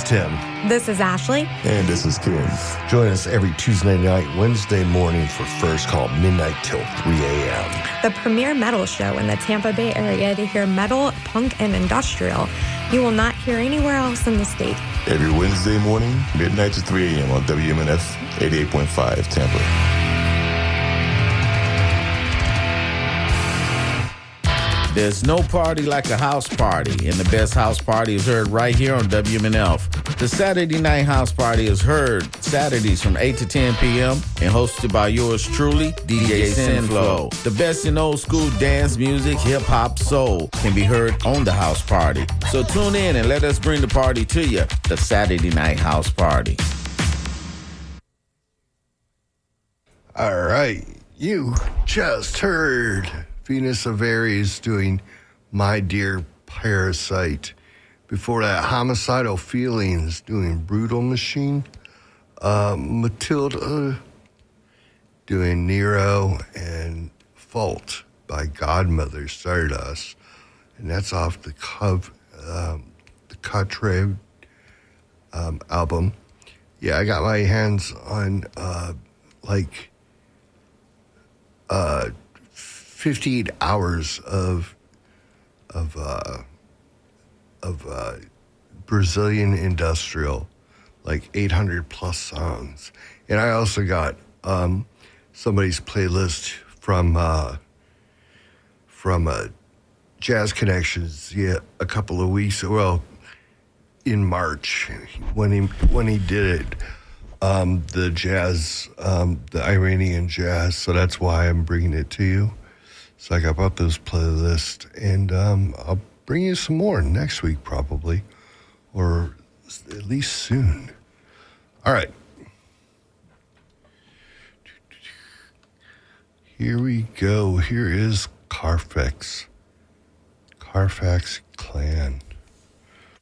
is Tim. This is Ashley. And this is Ken. Join us every Tuesday night, Wednesday morning for First Call, midnight till 3 a.m. The premier metal show in the Tampa Bay area to hear metal, punk, and industrial you will not hear anywhere else in the state. Every Wednesday morning, midnight to 3 a.m. on WMNF 88.5 Tampa. There's no party like a house party, and the best house party is heard right here on WMNF. The Saturday Night House Party is heard Saturdays from 8 to 10 p.m. and hosted by yours truly, DJ Sinflow. The best in old school dance music, hip-hop, soul can be heard on the house party. So tune in and let us bring the party to you, the Saturday Night House Party. All right, you just heard Venus of Aries doing My Dear Parasite. Before that, Homicidal Feelings doing Brutal Machine. Matilda doing Nero, and Fault by Godmother Stardust. And that's off the Catre album. Yeah, I got my hands on 15 hours of Brazilian industrial, like 800 plus songs. And I also got somebody's playlist from Jazz Connections a couple of weeks, in March when he did it. The jazz, the Iranian jazz. So that's why I'm bringing it to you. So I got about those playlists, and I'll bring you some more next week probably, or at least soon. All right. Here we go. Here is Carfax Clan.